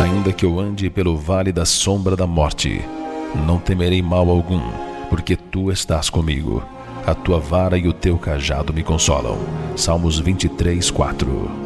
Ainda que eu ande pelo vale da sombra da morte, não temerei mal algum, porque tu estás comigo. A tua vara e o teu cajado me consolam. Salmos 23:4.